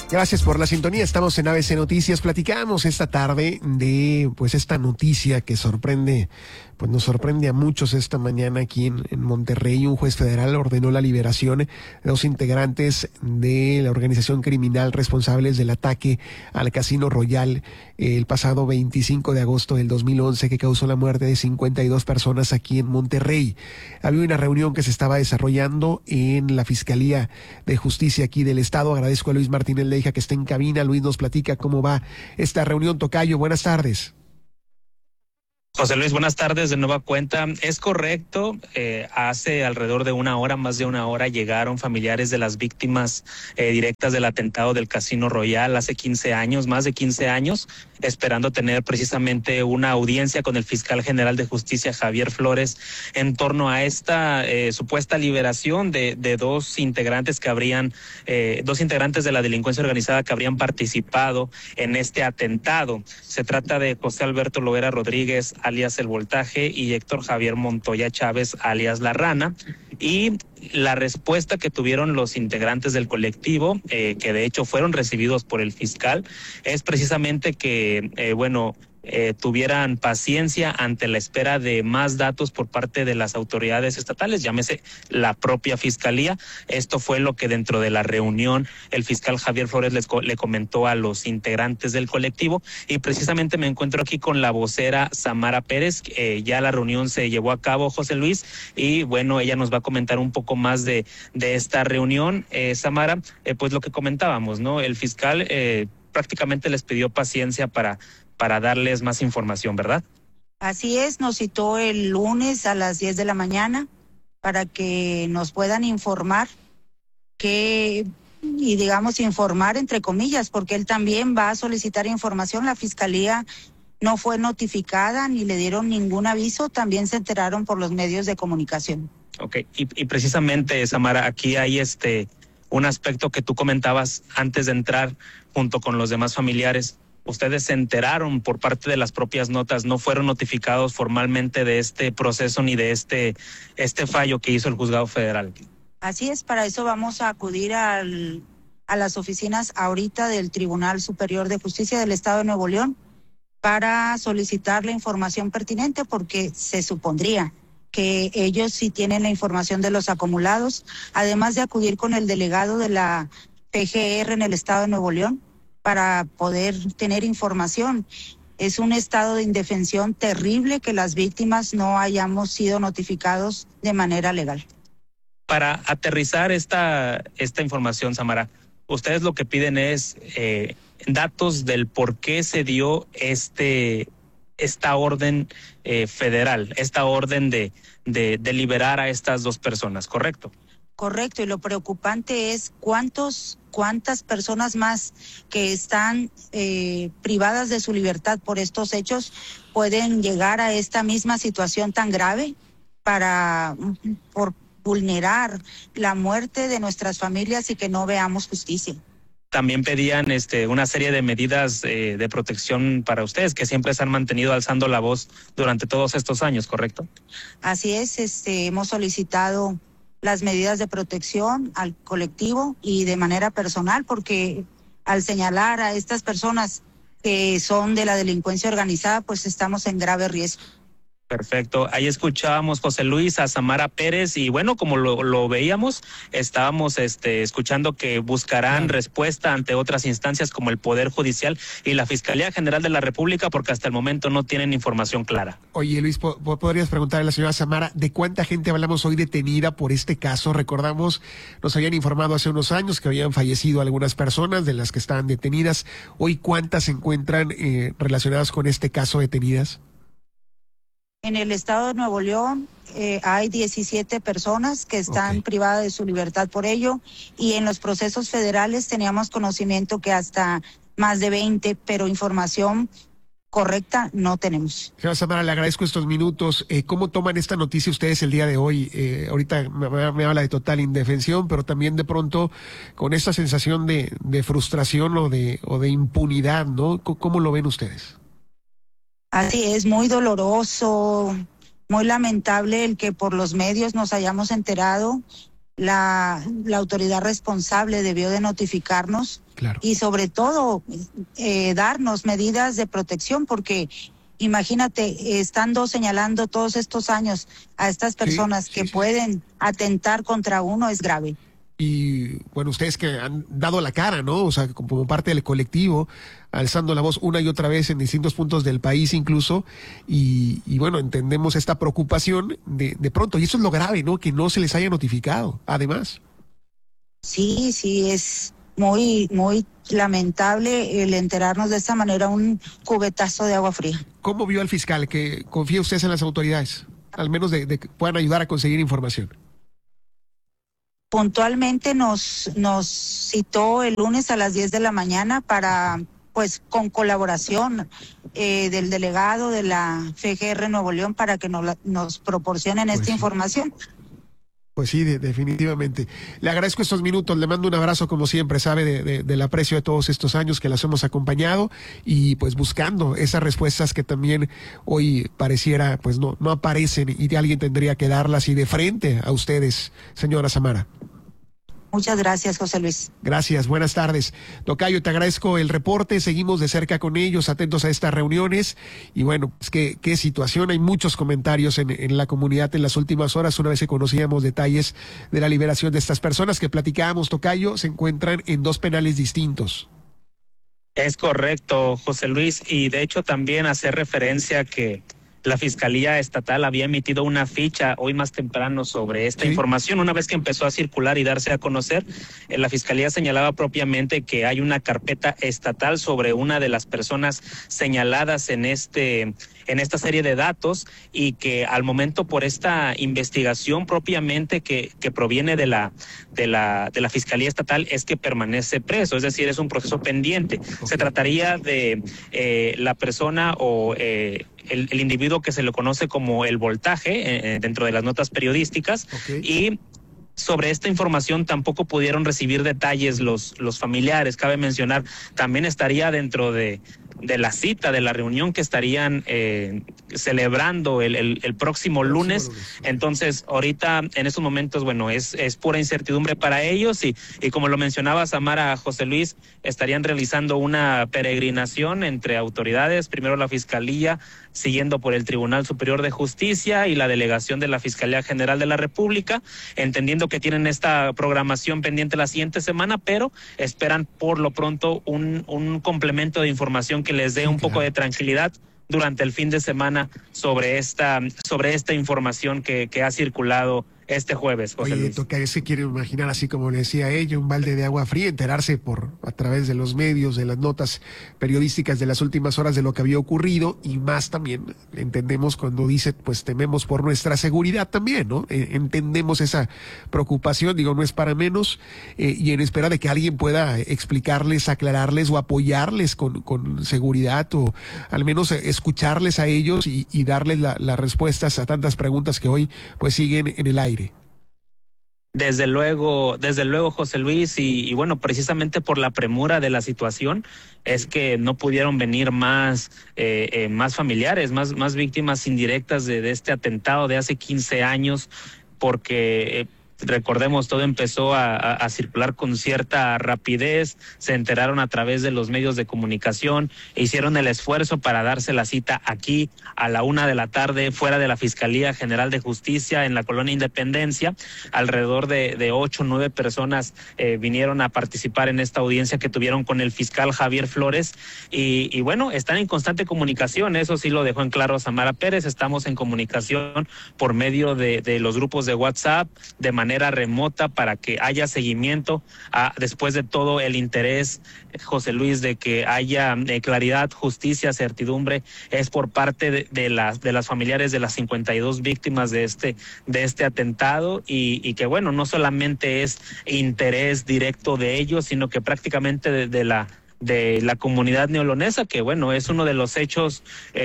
Gracias por la sintonía. Estamos en ABC Noticias. Platicamos esta tarde de esta noticia que sorprende, nos sorprende a muchos esta mañana aquí en Monterrey. Un juez federal ordenó la liberación de 2 integrantes de la organización criminal responsables del ataque al Casino Royal el pasado 25 de agosto del 2011 que causó la muerte de 52 personas aquí en Monterrey. Había una reunión que se estaba desarrollando en la Fiscalía de Justicia aquí del Estado. Agradezco a Luis Martínez Leija que está en cabina. Luis nos platica cómo va esta reunión. Tocayo, buenas tardes. José Luis, buenas tardes de nueva cuenta. Es correcto, hace alrededor de una hora, más de una hora, llegaron familiares de las víctimas directas del atentado del Casino Royal hace 15 años, más de 15 años, esperando tener precisamente una audiencia con el fiscal general de justicia, Javier Flores, en torno a esta supuesta liberación de 2 integrantes que habrían, 2 integrantes de la delincuencia organizada que habrían participado en este atentado. Se trata de José Alberto Loera Rodríguez, alias El Voltaje, y Héctor Javier Montoya Chávez, alias La Rana. Y la respuesta que tuvieron los integrantes del colectivo, que de hecho fueron recibidos por el fiscal, es precisamente que, tuvieran paciencia ante la espera de más datos por parte de las autoridades estatales, llámese la propia fiscalía. Esto fue lo que dentro de la reunión el fiscal Javier Flores le comentó a los integrantes del colectivo, y precisamente me encuentro aquí con la vocera Samara Pérez. Ya la reunión se llevó a cabo, José Luis, y ella nos va a comentar un poco más de esta reunión. Samara, pues lo que comentábamos, ¿no? El fiscal prácticamente les pidió paciencia para darles más información, ¿verdad? Así es, nos citó el lunes a las 10 de la mañana para que nos puedan informar informar entre comillas, porque él también va a solicitar información. La fiscalía no fue notificada ni le dieron ningún aviso, también se enteraron por los medios de comunicación. Ok, y precisamente, Samara, aquí hay un aspecto que tú comentabas antes de entrar junto con los demás familiares. Ustedes se enteraron por parte de las propias notas, no fueron notificados formalmente de este proceso ni de este fallo que hizo el juzgado federal. Así es, para eso vamos a acudir a las oficinas ahorita del Tribunal Superior de Justicia del Estado de Nuevo León para solicitar la información pertinente, porque se supondría que ellos sí tienen la información de los acumulados, además de acudir con el delegado de la PGR en el Estado de Nuevo León para poder tener información. Es un estado de indefensión terrible que las víctimas no hayamos sido notificados de manera legal. Para aterrizar esta información, Samara, ustedes lo que piden es datos del por qué se dio esta orden federal, esta orden de liberar a estas 2 personas, ¿correcto? Correcto, y lo preocupante es cuántas personas más que están privadas de su libertad por estos hechos pueden llegar a esta misma situación tan grave por vulnerar la muerte de nuestras familias y que no veamos justicia. También pedían una serie de medidas de protección para ustedes, que siempre se han mantenido alzando la voz durante todos estos años, ¿correcto? Así es, hemos solicitado las medidas de protección al colectivo y de manera personal, porque al señalar a estas personas que son de la delincuencia organizada, pues estamos en grave riesgo. Perfecto. Ahí escuchábamos, José Luis, a Samara Pérez, y como lo veíamos, estábamos escuchando que buscarán respuesta ante otras instancias como el Poder Judicial y la Fiscalía General de la República, porque hasta el momento no tienen información clara. Oye, Luis, ¿podrías preguntarle a la señora Samara de cuánta gente hablamos hoy detenida por este caso? Recordamos, nos habían informado hace unos años que habían fallecido algunas personas de las que estaban detenidas. Hoy, ¿cuántas se encuentran relacionadas con este caso detenidas? En el estado de Nuevo León hay 17 personas que están privadas de su libertad por ello, y en los procesos federales teníamos conocimiento que hasta más de 20, pero información correcta no tenemos. Señora Samara, le agradezco estos minutos. ¿Cómo toman esta noticia ustedes el día de hoy? Ahorita me habla de total indefensión, pero también de pronto con esta sensación de frustración o de impunidad, ¿no? ¿Cómo lo ven ustedes? Así es, muy doloroso, muy lamentable el que por los medios nos hayamos enterado la autoridad responsable debió de notificarnos, claro, y sobre todo darnos medidas de protección, porque imagínate, estando señalando todos estos años a estas personas que pueden atentar contra uno, es grave. Y bueno, ustedes que han dado la cara, ¿no? O sea, como parte del colectivo, alzando la voz una y otra vez en distintos puntos del país incluso, y bueno, entendemos esta preocupación de pronto, y eso es lo grave, ¿no? Que no se les haya notificado, además. Sí, es muy, muy lamentable el enterarnos de esta manera, un cubetazo de agua fría. ¿Cómo vio al fiscal? ¿Que confía usted en las autoridades? Al menos de que puedan ayudar a conseguir información. Puntualmente nos citó el lunes a las 10 de la mañana para, pues, con colaboración del delegado de la FGR Nuevo León, para que nos proporcionen esta información. Pues sí, definitivamente. Le agradezco estos minutos, le mando un abrazo como siempre, sabe del aprecio de todos estos años que las hemos acompañado, y pues buscando esas respuestas que también hoy pareciera pues no aparecen, y alguien tendría que darlas, y de frente a ustedes, señora Samara. Muchas gracias, José Luis. Gracias, buenas tardes. Tocayo, te agradezco el reporte, seguimos de cerca con ellos, atentos a estas reuniones, y bueno, pues qué situación, hay muchos comentarios en la comunidad en las últimas horas, una vez que conocíamos detalles de la liberación de estas personas que platicábamos, Tocayo, se encuentran en 2 penales distintos. Es correcto, José Luis, y de hecho también hacer referencia que la Fiscalía Estatal había emitido una ficha hoy más temprano sobre esta información. Una vez que empezó a circular y darse a conocer, la Fiscalía señalaba propiamente que hay una carpeta estatal sobre una de las personas señaladas en esta serie de datos, y que al momento, por esta investigación propiamente que proviene de la Fiscalía Estatal, es que permanece preso, es decir, es un proceso pendiente. Okay. Se trataría de la persona o el individuo que se le conoce como el voltaje dentro de las notas periodísticas. Okay. Y sobre esta información tampoco pudieron recibir detalles los familiares. Cabe mencionar, también estaría dentro de la cita, de la reunión que estarían celebrando el próximo lunes. Entonces, ahorita, en estos momentos, bueno, es pura incertidumbre para ellos, y como lo mencionaba Samara, José Luis, estarían realizando una peregrinación entre autoridades, primero la Fiscalía, siguiendo por el Tribunal Superior de Justicia y la delegación de la Fiscalía General de la República, entendiendo que tienen esta programación pendiente la siguiente semana, pero esperan por lo pronto un complemento de información que les dé un poco de tranquilidad durante el fin de semana sobre esta información que ha circulado este jueves, José Luis. Tocayo, se quiere imaginar, así como le decía ella, un balde de agua fría, enterarse a través de los medios, de las notas periodísticas de las últimas horas de lo que había ocurrido, y más también entendemos cuando dice, pues tememos por nuestra seguridad también, ¿no? Entendemos esa preocupación, digo, no es para menos, y en espera de que alguien pueda explicarles, aclararles o apoyarles con seguridad, o al menos escucharles a ellos y darles las respuestas a tantas preguntas que hoy pues siguen en el aire. Desde luego, José Luis, y bueno, precisamente por la premura de la situación es que no pudieron venir más familiares, más víctimas indirectas de este atentado de hace 15 años, porque recordemos, todo empezó a circular con cierta rapidez, se enteraron a través de los medios de comunicación, e hicieron el esfuerzo para darse la cita aquí a la 1:00 p.m, fuera de la Fiscalía General de Justicia en la Colonia Independencia. Alrededor de 8 o 9 personas vinieron a participar en esta audiencia que tuvieron con el fiscal Javier Flores, y bueno, están en constante comunicación, eso sí lo dejó en claro Samara Pérez. Estamos en comunicación por medio de los grupos de WhatsApp, de manera remota, para que haya seguimiento después de todo el interés, José Luis, de que haya claridad, justicia, certidumbre, es por parte de las familiares de las 52 víctimas de este atentado, y que bueno, no solamente es interés directo de ellos, sino que prácticamente de la comunidad neolonesa, que bueno, es uno de los hechos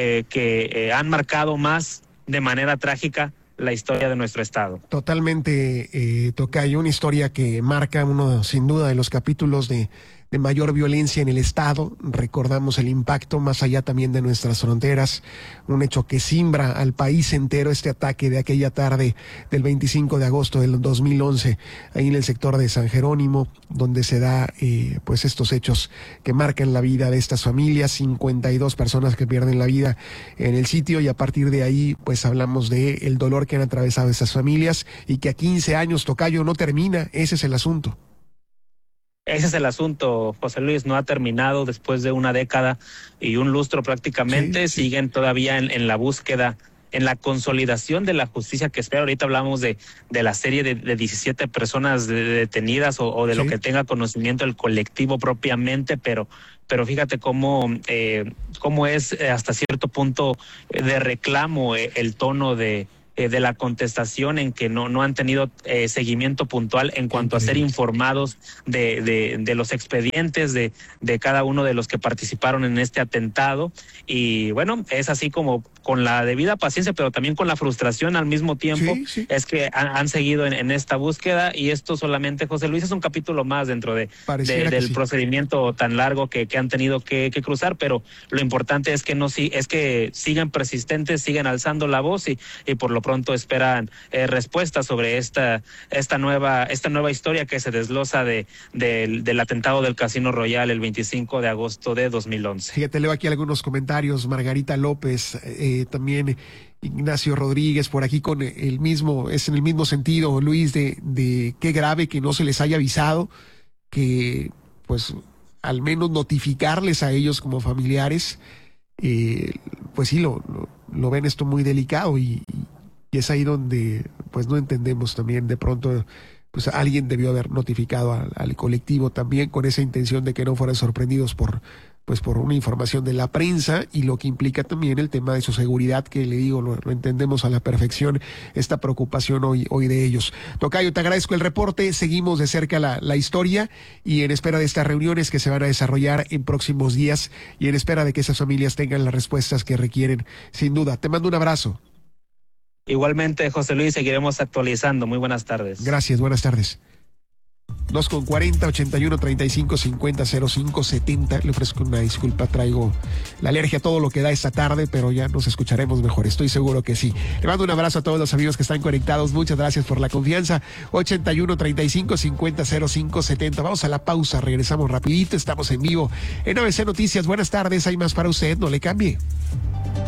que han marcado más de manera trágica la historia de nuestro estado. Totalmente, Tocayo, una historia que marca uno sin duda de los capítulos de de mayor violencia en el estado. Recordamos el impacto más allá también de nuestras fronteras, un hecho que simbra al país entero, este ataque de aquella tarde del 25 de agosto del 2011, ahí en el sector de San Jerónimo, donde se da pues estos hechos que marcan la vida de estas familias, 52 personas que pierden la vida en el sitio, y a partir de ahí pues hablamos de el dolor que han atravesado estas familias y que a 15 años, tocayo, no termina. Ese es el asunto. Ese es el asunto, José Luis, no ha terminado después de una década y un lustro prácticamente. Sí. Siguen todavía en la búsqueda, en la consolidación de la justicia que espera. Ahorita hablamos de la serie de 17 personas detenidas o de lo que tenga conocimiento el colectivo propiamente, pero fíjate cómo es hasta cierto punto de reclamo el tono de la contestación, en que no han tenido seguimiento puntual en cuanto a ser informados de los expedientes de cada uno de los que participaron en este atentado. Y bueno, es así como con la debida paciencia, pero también con la frustración al mismo tiempo, es que han seguido en esta búsqueda, y esto solamente, José Luis, es un capítulo más dentro del procedimiento tan largo que han tenido que cruzar, pero lo importante es que sigan persistentes, siguen alzando la voz y por lo pronto esperan respuestas sobre esta nueva historia que se desglosa del atentado del Casino Royal el 25 de agosto de 2011. Fíjate, leo aquí algunos comentarios. Margarita López, también Ignacio Rodríguez por aquí con en el mismo sentido, Luis, de qué grave que no se les haya avisado, que pues al menos notificarles a ellos como familiares, pues sí, lo ven esto muy delicado, y es ahí donde pues no entendemos también. De pronto pues alguien debió haber notificado al colectivo también, con esa intención de que no fueran sorprendidos por una información de la prensa, y lo que implica también el tema de su seguridad, que le digo, lo entendemos a la perfección, esta preocupación hoy de ellos. Tocayo, te agradezco el reporte, seguimos de cerca la historia, y en espera de estas reuniones que se van a desarrollar en próximos días, y en espera de que esas familias tengan las respuestas que requieren, sin duda. Te mando un abrazo. Igualmente, José Luis, seguiremos actualizando. Muy buenas tardes. Gracias, buenas tardes. 2:40, 81 35 50 05 70. Le ofrezco una disculpa, traigo la alergia a todo lo que da esta tarde, pero ya nos escucharemos mejor, estoy seguro que sí. Le mando un abrazo a todos los amigos que están conectados, muchas gracias por la confianza. 81 35 50 05 70. Vamos a la pausa, regresamos rapidito, estamos en vivo en ABC Noticias. Buenas tardes, hay más para usted, no le cambie.